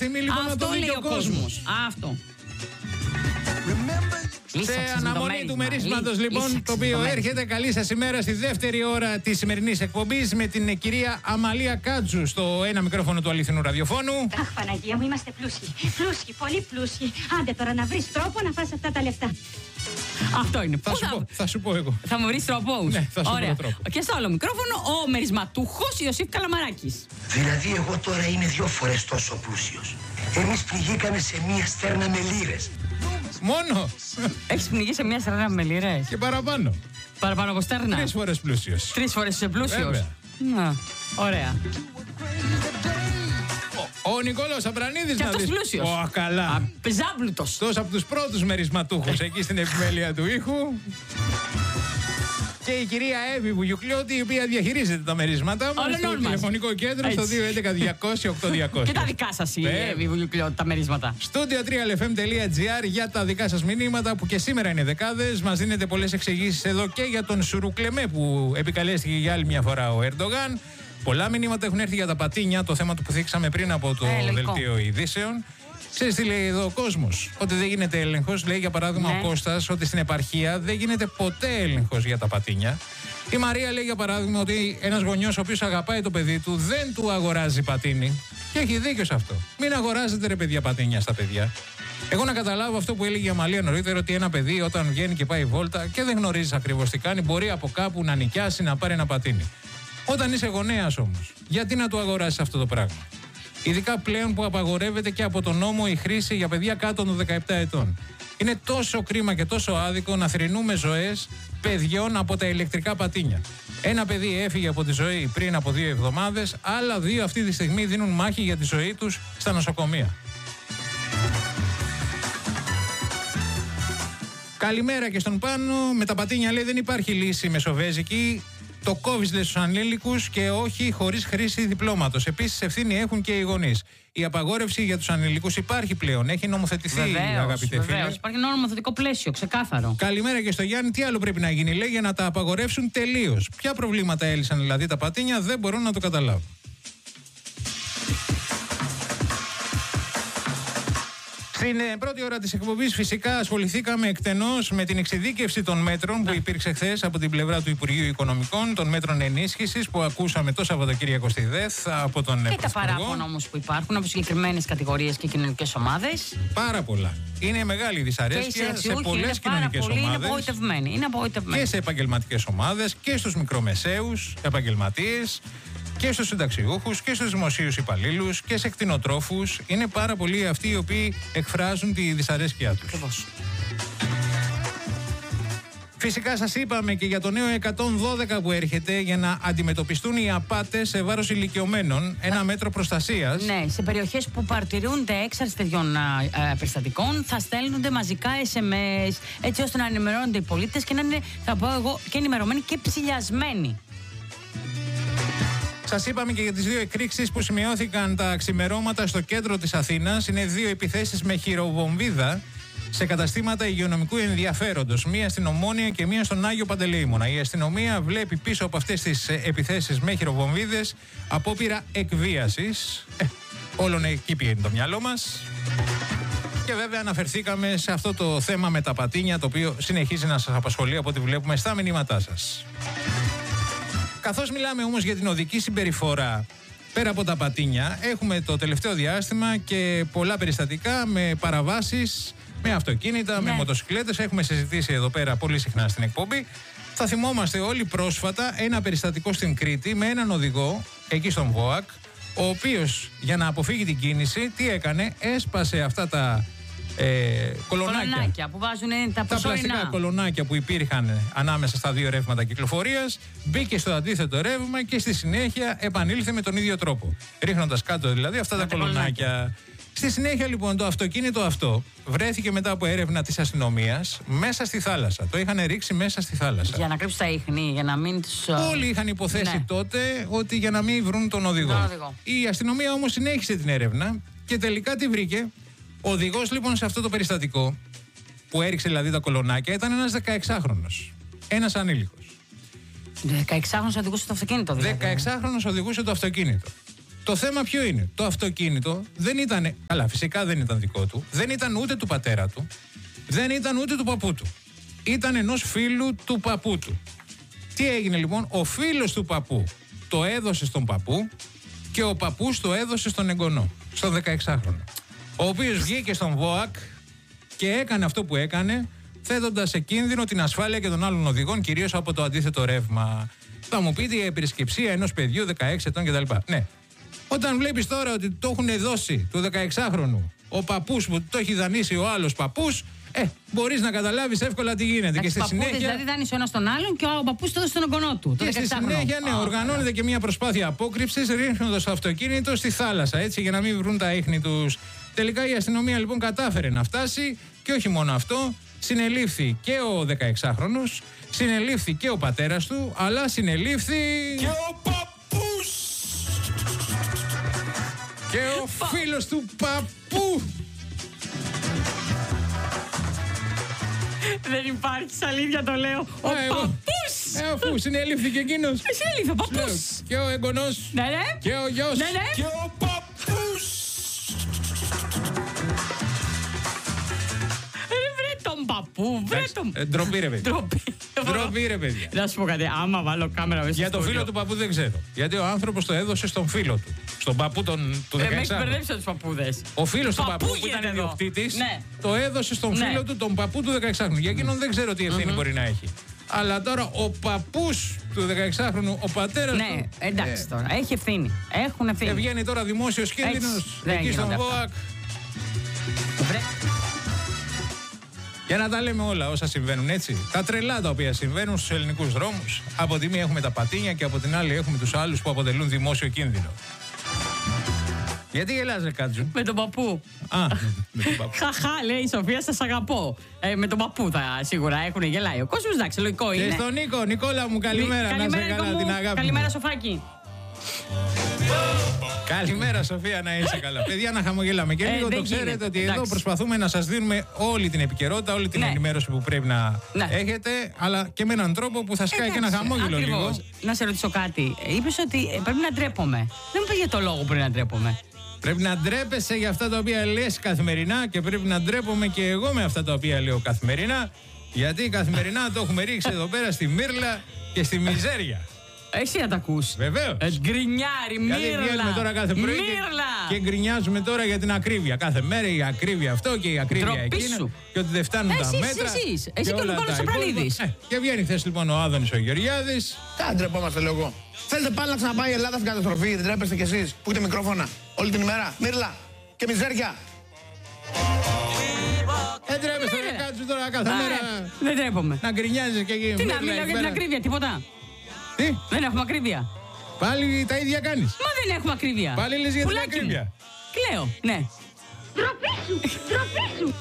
στιγμή λοιπόν να το δει ο κόσμος. Αυτό. Σε αναμονή του μερίσματος λοιπόν, το οποίο έρχεται. Καλή σας ημέρα στη δεύτερη ώρα της σημερινής εκπομπής με την κυρία Αμαλία Κάτζου στο ένα μικρόφωνο του αληθινού ραδιοφώνου. Αχ, Παναγία μου, είμαστε πλούσιοι. Πλούσιοι, πολύ πλούσιοι. Άντε τώρα να βρεις τρόπο να φας αυτά τα λεφτά. Αυτό είναι. Θα σου πω εγώ. Θα μου βρεις τρόπους. Ναι, θα σου πω τρόπο. Και στο άλλο μικρόφωνο ο μερισματούχος Ιωσήφ Καλαμαράκης. Δηλαδή εγώ τώρα είμαι 2 φορές τόσο πλούσιος. Εμείς πληγήκαμε σε μία στέρνα με λίρες. Μόνο. Έχεις πνιγεί σε μια στέρνα με λίρες? Και παραπάνω. Παραπάνω από στέρνα. 3 φορές πλούσιος. 3 φορές είσαι πλούσιος. Βέβαια. Να, ωραία. Ο Νικόλαος Αμπρανίδης Και να αυτός δεις. πλούσιος. Καλά. Πεζάμπλουτος. Αυτός από τους πρώτους μερισματούχους εκεί στην επιμέλεια του ήχου. Και η κυρία Εύη Βουγιουκλιώτη, η οποία διαχειρίζεται τα μερίσματα μας στο τηλεφωνικό κέντρο στο 211-200-8200. Και τα δικά σας η Εύη Βουγιουκλιώτη, τα μερίσματα. Studio3lfm.gr για τα δικά σας μηνύματα που και σήμερα είναι δεκάδες. Μας δίνετε πολλές εξηγήσεις εδώ και για τον Σουρουκλεμέ που επικαλέστηκε για άλλη μια φορά ο Ερντογάν. Πολλά μηνύματα έχουν έρθει για τα πατίνια, το θέμα του που θίξαμε πριν από το δελτίο ειδήσεων. Ξέρεις τι λέει εδώ ο κόσμος? Ότι δεν γίνεται έλεγχος. Λέει για παράδειγμα ο Κώστας ότι στην επαρχία δεν γίνεται ποτέ έλεγχος για τα πατίνια. Η Μαρία λέει για παράδειγμα ότι ένας γονιός ο οποίος αγαπάει το παιδί του δεν του αγοράζει πατίνι. Και έχει δίκιο σε αυτό. Μην αγοράζετε ρε παιδιά πατίνια στα παιδιά. Εγώ να καταλάβω αυτό που έλεγε η Αμαλία νωρίτερα, ότι ένα παιδί όταν βγαίνει και πάει βόλτα και δεν γνωρίζει ακριβώς τι κάνει, μπορεί από κάπου να νοικιάσει να πάρει ένα πατίνι. Όταν είσαι γονέας όμως, γιατί να του αγοράσεις αυτό το πράγμα? Ειδικά πλέον που απαγορεύεται και από τον νόμο η χρήση για παιδιά κάτω των 17 ετών. Είναι τόσο κρίμα και τόσο άδικο να θρηνούμε ζωές παιδιών από τα ηλεκτρικά πατίνια. Ένα παιδί έφυγε από τη ζωή πριν από 2 εβδομάδες, άλλα 2 αυτή τη στιγμή δίνουν μάχη για τη ζωή τους στα νοσοκομεία. Καλημέρα και στον Πάνο. Με τα πατίνια λέει δεν υπάρχει λύση μεσοβέζικη. Το κόβεις λέει στους ανήλικους και όχι χωρίς χρήση διπλώματος. Επίσης ευθύνη έχουν και οι γονείς. Η απαγόρευση για τους ανηλικούς υπάρχει πλέον. Έχει νομοθετηθεί, αγαπητέ φίλε. Βεβαίως, υπάρχει ένα νομοθετικό πλαίσιο, ξεκάθαρο. Καλημέρα και στο Γιάννη. Τι άλλο πρέπει να γίνει, λέει, για να τα απαγορεύσουν τελείως? Ποια προβλήματα έλυσαν δηλαδή τα πατίνια, δεν μπορώ να το καταλάβω. Στην πρώτη ώρα της εκπομπής φυσικά ασχοληθήκαμε εκτενώς με την εξειδίκευση των μέτρων που υπήρξε χθες από την πλευρά του Υπουργείου Οικονομικών, των μέτρων ενίσχυσης που ακούσαμε το Σαββατοκύριακο στη ΔΕΘ από τον Πρωθυπουργό. Και τα παράπονα όμως που υπάρχουν από συγκεκριμένες κατηγορίες και κοινωνικές ομάδες. Πάρα πολλά. Είναι μεγάλη δυσαρέσκεια σε πολλές κοινωνικές ομάδες. Είναι απογοητευμένοι. Και σε επαγγελματικές ομάδες και στους μικρομεσαίους επαγγελματίες. Και στους συνταξιούχους και στους δημοσίους υπαλλήλους και σε κτηνοτρόφους. Είναι πάρα πολλοί αυτοί οι οποίοι εκφράζουν τη δυσαρέσκειά τους. Ακριβώς. Φυσικά σας είπαμε και για το νέο 112 που έρχεται για να αντιμετωπιστούν οι απάτες σε βάρος ηλικιωμένων. Ένα μέτρο προστασίας. Ναι, σε περιοχές που παρτιρούνται έξαρση τέτοιων περιστατικών θα στέλνονται μαζικά SMS έτσι ώστε να ενημερώνονται οι πολίτες και να είναι, θα πω εγώ, και ενημερωμένοι και ψηλιασμένοι. Σας είπαμε και για τις 2 εκρήξεις που σημειώθηκαν τα ξημερώματα στο κέντρο της Αθήνας. Είναι 2 επιθέσεις με χειροβομβίδα σε καταστήματα υγειονομικού ενδιαφέροντος. Μία στην Ομόνια και μία στον Άγιο Παντελεήμονα. Η αστυνομία βλέπει πίσω από αυτές τις επιθέσεις με χειροβομβίδες απόπειρα εκβίασης. Όλων εκεί πηγαίνει το μυαλό μας. Και βέβαια αναφερθήκαμε σε αυτό το θέμα με τα πατίνια, το οποίο συνεχίζει να σας απασχολεί από ό,τι βλέπουμε στα μηνύματά σας. Καθώς μιλάμε όμως για την οδική συμπεριφορά, πέρα από τα πατίνια, έχουμε το τελευταίο διάστημα και πολλά περιστατικά με παραβάσεις, με αυτοκίνητα, με μοτοσυκλέτες. Έχουμε συζητήσει εδώ πέρα πολύ συχνά στην εκπομπή. Θα θυμόμαστε όλοι πρόσφατα ένα περιστατικό στην Κρήτη με έναν οδηγό εκεί στον ΒΟΑΚ, ο οποίος για να αποφύγει την κίνηση, τι έκανε? Έσπασε αυτά τα κολονάκια που βάζουν τα πλαστικά κολονάκια που υπήρχαν ανάμεσα στα 2 ρεύματα κυκλοφορίας, μπήκε στο αντίθετο ρεύμα και στη συνέχεια επανήλθε με τον ίδιο τρόπο, ρίχνοντας κάτω δηλαδή αυτά τα κολονάκια. Στη συνέχεια λοιπόν το αυτοκίνητο αυτό βρέθηκε μετά από έρευνα της αστυνομίας μέσα στη θάλασσα. Το είχαν ρίξει μέσα στη θάλασσα. Για να κρύψουν τα ίχνη, για να μην τους... Όλοι είχαν υποθέσει τότε ότι για να μην βρουν τον οδηγό. Η αστυνομία όμως συνέχισε την έρευνα και τελικά τι βρήκε? Ο οδηγός λοιπόν σε αυτό το περιστατικό που έριξε δηλαδή τα κολονάκια ήταν ένας 16χρονος. Ένας ανήλικος. 16χρονος οδηγούσε το αυτοκίνητο δηλαδή. 16χρονος οδηγούσε το αυτοκίνητο. Το θέμα ποιο είναι? Το αυτοκίνητο δεν ήταν, καλά φυσικά δεν ήταν δικό του, δεν ήταν ούτε του πατέρα του, δεν ήταν ούτε του παππού του. Ήταν ενός φίλου του παππού του. Τι έγινε λοιπόν? Ο φίλος του παππού το έδωσε στον παππού και ο παππούς το έδωσε στον εγγονό, στον 16χρονο. Ο οποίος βγήκε στον ΒΟΑΚ και έκανε αυτό που έκανε, θέτοντας σε κίνδυνο την ασφάλεια και των άλλων οδηγών, κυρίως από το αντίθετο ρεύμα. Θα μου πείτε η επισκεψία ενός παιδιού 16 ετών κτλ. Ναι. Όταν βλέπεις τώρα ότι το έχουν δώσει του 16χρονου ο παππούς που το έχει δανείσει ο άλλος παππούς, μπορείς να καταλάβεις εύκολα τι γίνεται. Και στη συνέχεια. Δηλαδή δάνεισε ο ένας τον άλλον και ο παππούς το έδωσε στον εγγονό του. Και στη συνέχεια, ναι, οργανώνεται και μια προσπάθεια απόκρυψης, ρίχνοντας το αυτοκίνητο στη θάλασσα, έτσι, για να μην βρουν τα ίχνη τους. Τελικά η αστυνομία λοιπόν κατάφερε να φτάσει και όχι μόνο αυτό, συνελήφθη και ο 16χρονος, συνελήφθη και ο πατέρας του, αλλά συνελήφθη και ο παππούς και ο φίλος του παππού. Δεν υπάρχει αλήθεια, το λέω. Ο παππούς! Αφού συνελήφθη και εκείνος. Συνελήφθη ο παππούς. Και ο εγγονός. Ναι, ναι. Και ο γιος. Ναι, ναι. και ο παππούς. Βρε τον παππού, βρε τον. Ντροπή ρε παιδιά. Ντροπή ρε παιδιά. Να σου πω κάτι, άμα βάλω κάμερα μέσα Για το φίλο του παππού δεν ξέρω. Γιατί ο άνθρωπος το έδωσε στον φίλο του. Στον παππού του 16. Με έχει μπερδέψει τους παππούδες. Ο φίλος του Παππού παππού που ήταν γίνεται εδώ. ιδιοκτήτης, Ναι. το έδωσε στον Ναι. φίλο του, τον παππού του 16χρονου. Για εκείνον δεν ξέρω τι ευθύνη μπορεί να έχει. Αλλά τώρα ο παππούς του 16χρονου, ο πατέρας Ναι, του. εντάξει τώρα, έχει ευθύνη. Έχουν Και ευθύνη. βγαίνει τώρα δημόσιος κίνδυνος δεν εκεί στον γίνονται αυτά. ΒΟΑΚ. Βρε. Για να τα λέμε όλα όσα συμβαίνουν, έτσι. Τα τρελά τα οποία συμβαίνουν στους ελληνικούς δρόμους. Από τη μία έχουμε τα πατίνια και από την άλλη έχουμε τους άλλους που αποτελούν δημόσιο κίνδυνο. Γιατί γελάς ρε Κάτζου? Με τον παππού. Με τον παππού. Χαχά, λέει η Σοφία, σας αγαπώ. Με τον παππού θα σίγουρα έχουν γελάει. Ο κόσμος, εντάξει, λογικό είναι. Και στον Νίκο, Νικόλα μου, καλημέρα. Να είσαι καλά, την αγάπη. Καλημέρα, μου. Σοφάκη. Καλημέρα, Σοφία, να είσαι καλά. Παιδιά, να χαμογελάμε. Και λίγο δεν το ξέρετε γίνεται. ότι εδώ Εντάξει. προσπαθούμε να σας δίνουμε όλη την επικαιρότητα, όλη την Ναι. ενημέρωση που πρέπει να Ναι. έχετε, αλλά και με έναν τρόπο που θα σκάει και ένα χαμόγελο Ακριβώς. λίγο. Να σε ρωτήσω κάτι. Είπες ότι πρέπει να ντρέπομαι. Δεν μου πες για το λόγο που πρέπει να ντρέπομαι. Πρέπει να ντρέπεσαι για αυτά τα οποία λες καθημερινά και πρέπει να ντρέπομαι και εγώ με αυτά τα οποία λέω καθημερινά. Γιατί καθημερινά το έχουμε ρίξει εδώ πέρα στη μύρλα και στη μιζέρια. Εσύ να τα ακούς. Βεβαίως. Γκρινιάρι, Γιατί βγαίνουμε μύρλα. τώρα κάθε πρωί και γκρινιάζουμε τώρα για την ακρίβεια. Κάθε μέρα η ακρίβεια αυτό και η ακρίβεια Ντροπή εκείνη. σου. Και ότι δεν φτάνουν τα Εσείς, μέτρα. εσείς. Εσύ και ο όλα Νικόλας τα Σαπρανίδης. υπόλοιπα. Και βγαίνει χθες λοιπόν ο Άδωνης ο Γεωργιάδης. Τι ντρεπόμαστε, λέω εγώ. Θέλετε πάλι να ξαναπάει η Ελλάδα στην καταστροφή, δεν τρέπεστε κι εσείς που έχετε μικρόφωνα όλη την ημέρα. Μύρλα και μιζέρια. Δεν τρέπεσαι Ναι, να ναι. κάτσουν τώρα κάθε μέρα Δεν τρέπομαι. να γκρινιάζεις και εκεί. Τι να μύρλα μιλάω εκεί για την πέρα. ακρίβεια, τίποτα. Τι, Δεν έχουμε ακρίβεια. πάλι τα ίδια κάνεις. Μα δεν έχουμε ακρίβεια. Πάλι λες για την Πουλάκι μου. ακρίβεια. Κλαίω, ναι. Ντροπή σου, ντροπή σου.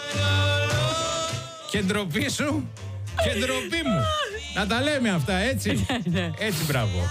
Και ντροπή σου και ντροπή μου. Να τα λέμε αυτά, έτσι. Ναι. Έτσι, μπράβο.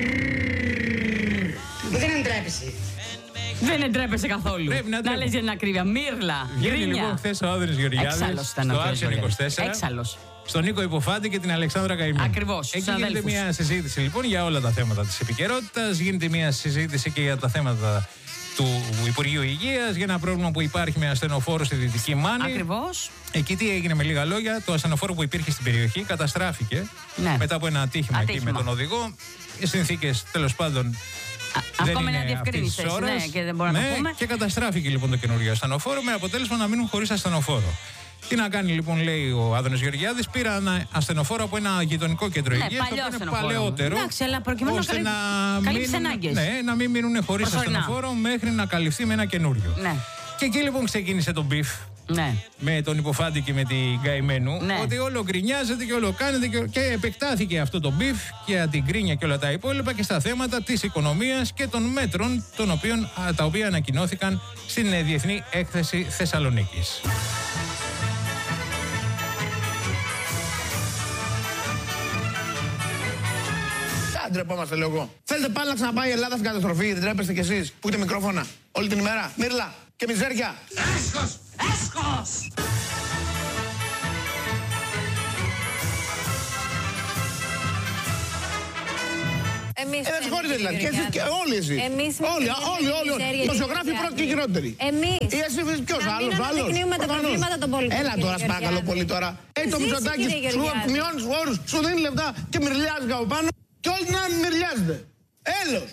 Δεν εντρέπεσαι. Δεν εντρέπεσαι καθόλου. Πρέπει να ντρέπομαι. λες για την ακρίβεια. Μύρλα, Βγαίνει γκρίνια. λοιπόν χθες ο Άδωνης Γεωργιάδης Έξαλλος ήταν ο στο κύριος Action Γεωργιάδης. 24. Έξαλλος. Στον Νίκο Υποφάντη και την Αλεξάνδρα Καημή. Ακριβώς, Εκεί στους γίνεται αδέλφους. μια συζήτηση λοιπόν για όλα τα θέματα της επικαιρότητας. Γίνεται μια συζήτηση και για τα θέματα του Υπουργείου Υγείας, για ένα πρόβλημα που υπάρχει με ασθενοφόρο στη Δυτική Μάνη. Ακριβώς. Εκεί τι έγινε με λίγα λόγια, το ασθενοφόρο που υπήρχε στην περιοχή καταστράφηκε Ναι. μετά από ένα ατύχημα εκεί Ατύχημα. με τον οδηγό. Οι συνθήκες τέλος πάντων. Δεν Ακόμα είναι ένα αυτής διευκρίνηση, της ώρας. ναι, και δεν μπορούμε να το πούμε. Και καταστράφηκε λοιπόν το καινούριο ασθενοφόρο με αποτέλεσμα να μείνουν χωρίς ασθενοφόρο. Τι να κάνει λοιπόν, λέει ο Άδωνης Γεωργιάδης, πήρα ένα ασθενοφόρο από ένα γειτονικό κέντρο Ναι, υγείας, το παλιό οποίο είναι ασθενοφόρο. παλαιότερο. Εντάξει, αλλά προκειμένου να ώστε καλύψει μείνουν- ανάγκες. Ναι, να μην μείνουν χωρίς Προσωρινά. ασθενοφόρο μέχρι να καλυφθεί με ένα καινούριο. Ναι. Και εκεί λοιπόν ξεκίνησε το μπιφ Ναι. με τον Υποφάντη και με την Καημένου, Ναι. ότι όλο γκρινιάζεται και όλο κάνετε και επεκτάθηκε αυτό το μπιφ και την γκρίνια και όλα τα υπόλοιπα και στα θέματα της οικονομίας και των μέτρων τα οποία ανακοινώθηκαν στην Διεθνή Έκθεση Θεσσαλονίκης. Τι ντρεπόμαστε, λέω εγώ. Θέλετε πάλι να ξαναπάει η Ελλάδα στην καταστροφή, δεν τρέπεστε κι εσείς που έχετε μικρόφωνα όλη την ημέρα. Μύρλα και μιζέρια. Έσχος! Έσχος! Δεν συγχωρείτε δηλαδή. Και όλοι εσείς. Όλοι. Δημοσιογράφοι πρώτοι και χειρότεροι. Εμείς. Ή εσύ ποιος άλλος. Να μην αναδεικνύουμε τα προβλήματα των πολιτών. Έλα τώρα, σπάκαλο πολύ τώρα. Το Μητσοτάκη σου μειώνει του όρους, σου δίνει λεφτά και μυρλιάζει από πάνω. Και όλοι να μυρλιάζετε. Έλος.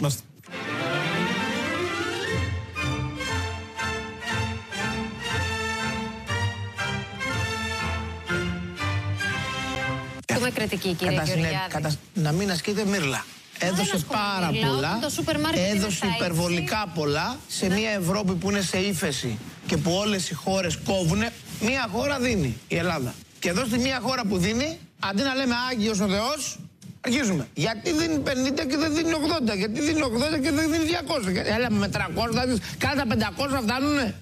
Έχουμε κριτική, κύριε Γεωργιάδη. Να μην ασκείτε μύρλα. Έδωσε πάρα πολλά, έδωσε υπερβολικά πολλά σε μια Ευρώπη που είναι σε ύφεση και που όλες οι χώρες κόβουνε. Μια χώρα δίνει, η Ελλάδα. Και εδώ στη μια χώρα που δίνει, αντί να λέμε Άγιος ο Θεός, αρχίζουμε. Γιατί δίνει 50 και δεν δίνει 80, γιατί δίνει 80 και δεν δίνει 200. Έλα με 300, κάθε 500 φτάνουνε.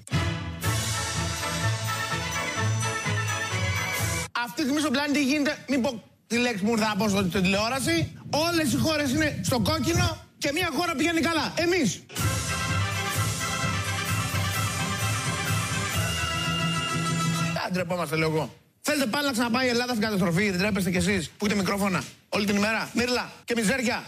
Αυτή τη στιγμή στο πλανήτη γίνεται, μην πω τη λέξη που ήρθα να πω στην τηλεόραση, όλες οι χώρες είναι στο κόκκινο και μια χώρα πηγαίνει καλά. Εμείς. Δεν τρεπόμαστε, λέω εγώ. Θέλετε πάλι να ξαναπάει η Ελλάδα στην καταστροφή, δεν τρέπεστε κι εσείς που έχετε μικρόφωνα όλη την ημέρα, μύρλα και μιζέρια.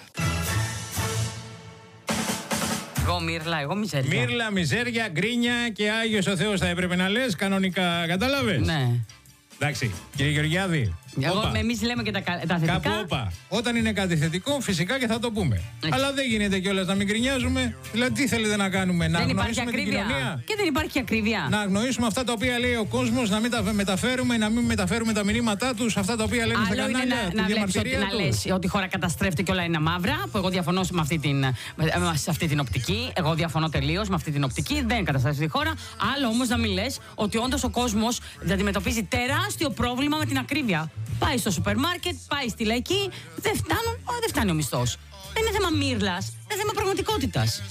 Εγώ μύρλα, εγώ μιζέρια. Μύρλα, μιζέρια, γκρίνια και Άγιος ο Θεός θα έπρεπε να λες κανονικά, κατάλαβες. Ναι. Εντάξει, κύριε Γεωργιάδη. Εμείς λέμε και τα θετικά. Κάπου όπα. Όταν είναι κάτι θετικό, φυσικά και θα το πούμε. Αλλά δεν γίνεται κιόλας να μην γκρινιάζουμε. Δηλαδή, τι θέλετε να κάνουμε, να αγνοήσουμε την κοινωνία. Και δεν υπάρχει ακρίβεια. Να αγνοήσουμε αυτά τα οποία λέει ο κόσμος, να μην τα μεταφέρουμε, να μην μεταφέρουμε τα μηνύματά τους, αυτά τα οποία λένε στα κανάλια. Να λες ότι η χώρα καταστρέφεται και όλα είναι μαύρα, που εγώ διαφωνώ σε αυτή την οπτική. Εγώ διαφωνώ τελείως με αυτή την οπτική. Δεν καταστρέφεται η χώρα. Άλλο όμως να μην λες ότι όντως ο κόσμος αντιμετωπίζει τεράστιο πρόβλημα με την ακρίβεια. Πάει στο σούπερ μάρκετ, πάει στη λαϊκή, δεν φτάνει ο μισθός. Δεν είναι θέμα μύρλας, είναι θέμα πραγματικότητας.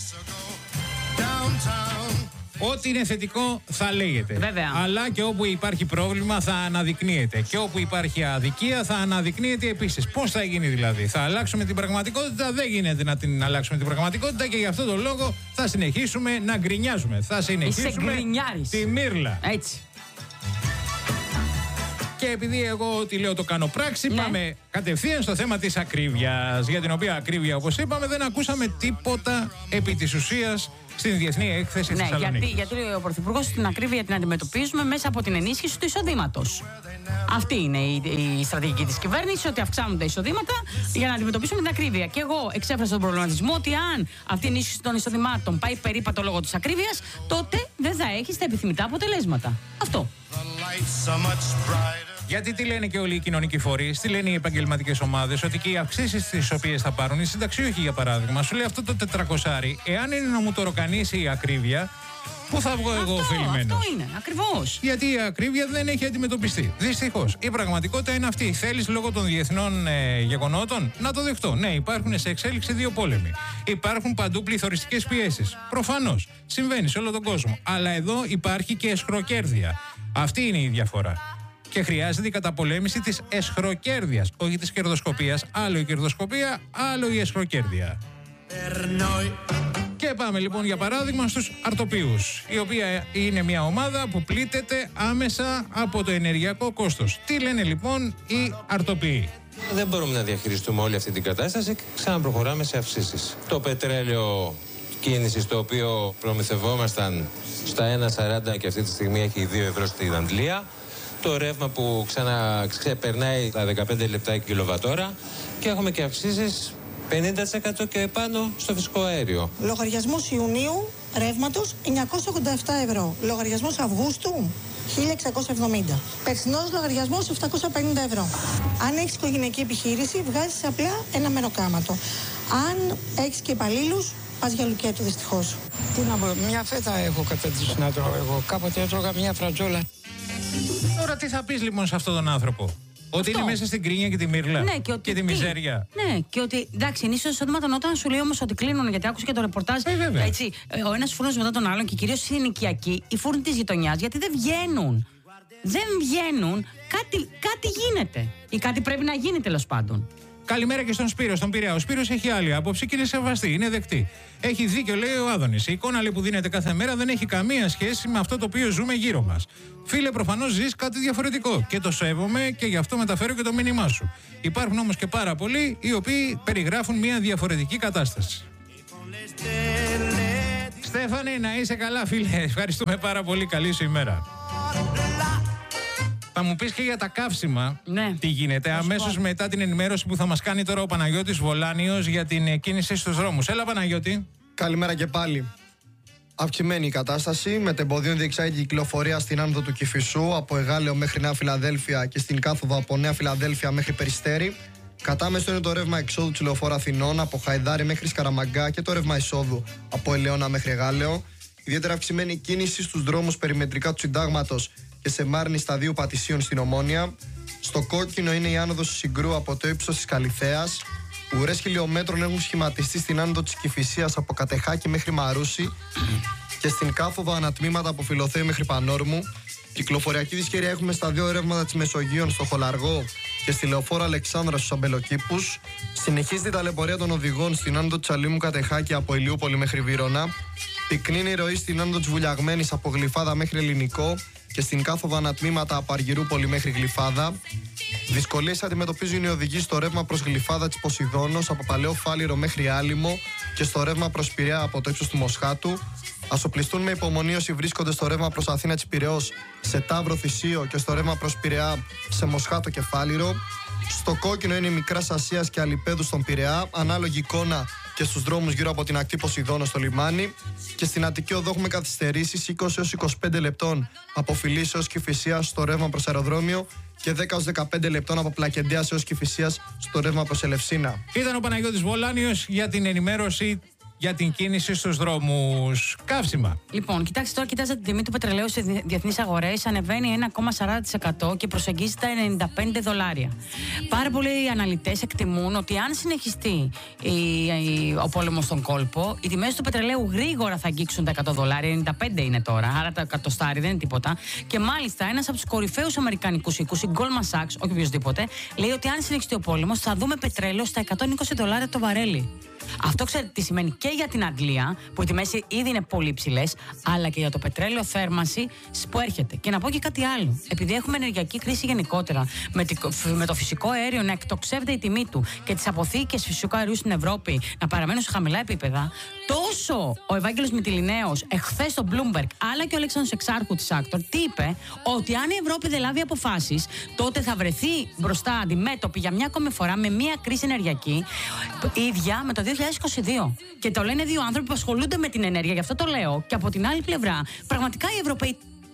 Ό,τι είναι θετικό θα λέγεται. Βέβαια. Αλλά και όπου υπάρχει πρόβλημα θα αναδεικνύεται. Και όπου υπάρχει αδικία θα αναδεικνύεται επίσης. Πώς θα γίνει δηλαδή, θα αλλάξουμε την πραγματικότητα? Δεν γίνεται να την αλλάξουμε την πραγματικότητα και γι' αυτό τον λόγο θα συνεχίσουμε να γκρινιάζουμε. Θα συνεχίσουμε τη μύρλα. Έτσι. Και επειδή εγώ ό,τι λέω το κάνω πράξη, πάμε κατευθείαν στο θέμα της ακρίβειας. Για την οποία ακρίβεια, όπως είπαμε, δεν ακούσαμε τίποτα επί της ουσίας στην Διεθνή Έκθεση της Θεσσαλονίκη. Γιατί ο Πρωθυπουργός την ακρίβεια την αντιμετωπίζουμε μέσα από την ενίσχυση του εισοδήματος. Αυτή είναι η στρατηγική της κυβέρνησης, ότι αυξάνουν τα εισοδήματα για να αντιμετωπίσουμε την ακρίβεια. Και εγώ εξέφρασα τον προβληματισμό ότι αν αυτή η ενίσχυση των εισοδημάτων πάει περίπατο λόγω της ακρίβειας, τότε δεν θα έχει τα επιθυμητά αποτελέσματα. Αυτό. Γιατί τι λένε και όλοι οι κοινωνικοί φορείς, τι λένε οι επαγγελματικές ομάδες, ότι και οι αυξήσεις τις οποίες θα πάρουν, οι συνταξιούχοι για παράδειγμα, σου λέει αυτό το 400, εάν είναι να μου το ροκανίσει η ακρίβεια, πού θα βγω εγώ ωφελημένος? Αυτό είναι, ακριβώς. Γιατί η ακρίβεια δεν έχει αντιμετωπιστεί. Δυστυχώς. Η πραγματικότητα είναι αυτή. Θέλεις λόγω των διεθνών γεγονότων? Να το δεχτώ. Ναι, υπάρχουν σε εξέλιξη 2 πόλεμοι. Υπάρχουν παντού πληθωριστικές πιέσεις. Προφανώς. Συμβαίνει σε όλο τον κόσμο. Αλλά εδώ υπάρχει και εσχροκέρδεια. Αυτή είναι η διαφορά. Και χρειάζεται η καταπολέμηση της εσχροκέρδειας. Όχι της κερδοσκοπίας. Άλλο η κερδοσκοπία, άλλο η εσχροκέρδεια. Και πάμε λοιπόν για παράδειγμα στους αρτοποιούς, η οποία είναι μια ομάδα που πλήττεται άμεσα από το ενεργειακό κόστος. Τι λένε λοιπόν οι αρτοποιοί? Δεν μπορούμε να διαχειριστούμε όλη αυτή την κατάσταση και ξαναπροχωράμε σε αυξήσεις. Το πετρέλαιο κίνησης, το οποίο προμηθευόμασταν στα 1,40 και αυτή τη στιγμή έχει 2 ευρώ στην Αγγλία. Το ρεύμα που ξεπερνάει τα 15 λεπτά η κιλοβατόρα και έχουμε και αυξήσεις 50% και επάνω στο φυσικό αέριο. Λογαριασμός Ιουνίου ρεύματος 987 ευρώ. Λογαριασμός Αυγούστου 1670. Περσινός λογαριασμός 750 ευρώ. Αν έχεις οικογενειακή επιχείρηση, βγάζεις απλά ένα μεροκάματο. Αν έχεις και υπαλλήλους, πας για λουκέτο δυστυχώς. Τι να πω, μια φέτα έχω καταντήσει να τρώω εγώ. Κάποτε έτρωγα μια φρατζόλα. Τώρα τι θα πεις λοιπόν σε αυτόν τον άνθρωπο? Ότι είναι μέσα στην κρίνια και τη μύρλα και τη μιζέρια. Ναι, και ότι εντάξει, είναι ίσως εισοδήματον όταν σου λέει όμως ότι κλείνουν, γιατί άκουσα και το ρεπορτάζ. Έτσι, ο ένας φούρνος μετά τον άλλον και κυρίως οι ενοικιακοί, οι φούρνοι της γειτονιάς, γιατί δεν βγαίνουν. Δεν βγαίνουν, κάτι γίνεται. Ή κάτι πρέπει να γίνει τέλος πάντων. Καλημέρα και στον Σπύρο, στον Πειραιά. Ο Σπύρος έχει άλλη άποψη και είναι σεβαστή, είναι δεκτή. Έχει δίκιο, λέει ο Άδωνης. Η εικόνα λέει, που δίνεται κάθε μέρα δεν έχει καμία σχέση με αυτό το οποίο ζούμε γύρω μας. Φίλε, προφανώς ζεις κάτι διαφορετικό και το σέβομαι και γι' αυτό μεταφέρω και το μήνυμά σου. Υπάρχουν όμως και πάρα πολλοί οι οποίοι περιγράφουν μια διαφορετική κατάσταση. Στέφανη, να είσαι καλά, φίλε. Ευχαριστούμε πάρα πολύ. Καλή σου ημέρα. Θα μου πεις και για τα καύσιμα, ναι, τι γίνεται αμέσως μετά την ενημέρωση που θα μας κάνει τώρα ο Παναγιώτης Βολάνιος για την κίνηση στους δρόμους. Έλα, Παναγιώτη. Καλημέρα και πάλι. Αυξημένη η κατάσταση, με τεμποδίων διεξάγει κυκλοφορία στην άνοδο του Κηφισού από Εγάλεο μέχρι Νέα Φιλαδέλφια και στην κάθοδο από Νέα Φιλαδέλφια μέχρι Περιστέρι. Κατάμεστο είναι το ρεύμα εξόδου του λεωφόρου Αθηνών από Χαϊδάρι μέχρι Σκαραμαγκά και το ρεύμα εισόδου από Ελαιώνα μέχρι Εγάλεο. Ιδιαίτερα αυξημένη κίνηση στους δρόμους περιμετρικά του Συντάγματος και σε Μάρνη σταδίου Πατησίων στην Ομόνια. Στο κόκκινο είναι η άνοδος του Συγκρού από το ύψος της Καλιθέας. Ουρές χιλιόμετρων έχουν σχηματιστεί στην άνοδο της Κηφισίας από Κατεχάκη μέχρι Μαρούσι και στην κάθοδο ανατμήματα από Φιλοθέη μέχρι Πανόρμου. Κυκλοφοριακή δυσκαιρία έχουμε στα δύο ρεύματα της Μεσογείων, στο Χολαργό και στη λεωφόρο Αλεξάνδρα στους Αμπελοκήπους. Συνεχίζεται η ταλαιπωρία των οδηγών στην άνοδο της Αλήμου Κατεχάκη από Ηλιούπολη μέχρι Βύρωνα. Πυκνή είναι η ροή στην άνοδο της Βουλιαγμένης από Γλυφάδα μέχρι Ελληνικό και στην κάθοδο ανατμήματα από Αργυρούπολη μέχρι Γλυφάδα. Δυσκολίες αντιμετωπίζουν οι οδηγοί στο ρεύμα προς Γλυφάδα της Ποσειδώνος από Παλαιό Φάληρο μέχρι Άλυμο και στο ρεύμα προς Πειραιά από το ύψος του Μοσχάτου. Ασοπλιστούν με υπομονή όσοι βρίσκονται στο ρεύμα προς Αθήνα της Πειραιώς σε Ταύρο Θησίο και στο ρεύμα προς Πειραιά σε Μοσχάτο και Φάληρο. Στο κόκκινο είναι η Μικράς Ασίας και Αλιπέδου στον Πειραιά, ανάλογη εικόνα και στους δρόμους γύρω από την ακτή Ποσειδώνο στο λιμάνι. Και στην Αττική Οδό έχουμε καθυστερήσεις 20 έως 25 λεπτών από Φιλής έως Κηφισίας στο ρεύμα προς αεροδρόμιο και 10 έως 15 λεπτών από Πλακεντέας έως Κηφισίας στο ρεύμα προς Ελευσίνα. Ήταν ο Παναγιώτης Βολάνιος για την ενημέρωση για την κίνηση στους δρόμους. Καύσιμα. Λοιπόν, κοιτάξτε τώρα, κοιτάζετε την τιμή του πετρελαίου σε διεθνείς αγορές. Ανεβαίνει 1,40% και προσεγγίζει τα $95. Πάρα πολλοί αναλυτές εκτιμούν ότι αν συνεχιστεί ο πόλεμος στον κόλπο, οι τιμές του πετρελαίου γρήγορα θα αγγίξουν τα $100. 95 είναι τώρα, άρα τα εκατοστάρι δεν είναι τίποτα. Και μάλιστα ένας από τους κορυφαίους αμερικανικούς οίκους, η Goldman Sachs, όχι οποιοδήποτε, λέει ότι αν συνεχιστεί ο πόλεμος θα δούμε πετρέλαιο στα $120 το βαρέλι. Αυτό ξέρετε τι σημαίνει και για την Αγγλία, που οι τιμές ήδη είναι πολύ ψηλές, αλλά και για το πετρέλαιο θέρμανση που έρχεται. Και να πω και κάτι άλλο. Επειδή έχουμε ενεργειακή κρίση γενικότερα, με το φυσικό αέριο να εκτοξεύεται η τιμή του και τις αποθήκες φυσικού αερίου στην Ευρώπη να παραμένουν σε χαμηλά επίπεδα, τόσο ο Ευάγγελος Μυτιληναίος εχθές στο Bloomberg, αλλά και ο Αλέξανδρος Εξάρχου της Actor, τι είπε, ότι αν η Ευρώπη δεν λάβει αποφάσεις, τότε θα βρεθεί μπροστά αντιμέτωπη για μια ακόμη φορά με μια κρίση ενεργειακή ίδια με το 2022. Και το λένε δύο άνθρωποι που ασχολούνται με την ενέργεια, γι' αυτό το λέω. Και από την άλλη πλευρά, πραγματικά οι Ευρωπαίοι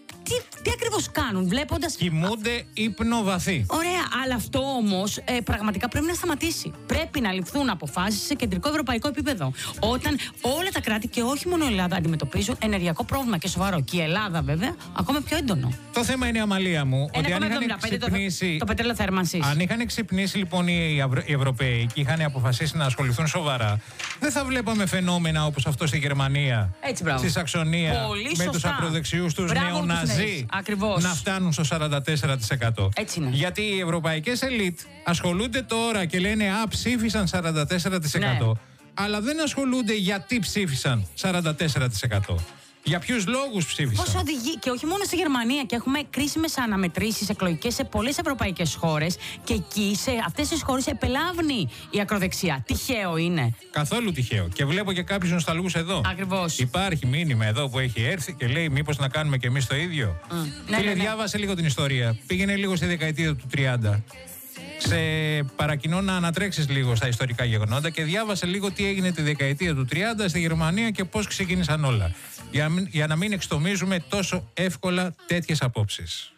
τι ακριβώς κάνουν, βλέποντας. Κοιμούνται ύπνο-βαθύ. Ωραία, αλλά αυτό όμως πραγματικά πρέπει να σταματήσει. Πρέπει να ληφθούν αποφάσεις σε κεντρικό ευρωπαϊκό επίπεδο. Όταν όλα τα κράτη, και όχι μόνο η Ελλάδα, αντιμετωπίζουν ενεργειακό πρόβλημα και σοβαρό. Και η Ελλάδα, βέβαια, ακόμα πιο έντονο. Το θέμα είναι, Αμαλία μου, ότι αν είχαν ξυπνήσει. Το πετρέλαιο θέρμανσης. Αν είχαν ξυπνήσει λοιπόν οι Ευρωπαίοι και είχαν αποφασίσει να ασχοληθούν σοβαρά, δεν θα βλέπαμε φαινόμενα όπως αυτό στη Γερμανία, στη Σαξονία, με τους ακροδεξιούς τους νεοναζί να φτάνουν στο 44%. Έτσι είναι. Γιατί οι ευρωπαϊκές ελίτ ασχολούνται τώρα και λένε ψήφισαν 44%. Αλλά δεν ασχολούνται γιατί ψήφισαν 44%. Για ποιους λόγους ψήφισαν. Πώς οδηγεί, και όχι μόνο στη Γερμανία, και έχουμε κρίσιμες αναμετρήσεις εκλογικές σε πολλές ευρωπαϊκές χώρες, και εκεί, σε αυτές τις χώρες, επελάβνει η ακροδεξιά. Τυχαίο είναι. Καθόλου τυχαίο. Και βλέπω και κάποιους νοσταλγούς εδώ. Ακριβώς. Υπάρχει μήνυμα εδώ που έχει έρθει και λέει: μήπως να κάνουμε κι εμείς το ίδιο. Φίλε, διάβασε λίγο την ιστορία. Πήγαινε λίγο στη δεκαετία του 30. Σε παρακινώ να ανατρέξεις λίγο στα ιστορικά γεγονότα και διάβασε λίγο τι έγινε τη δεκαετία του 30 στη Γερμανία και πώς ξεκίνησαν όλα. Για να μην εξτομίζουμε τόσο εύκολα τέτοιες απόψεις.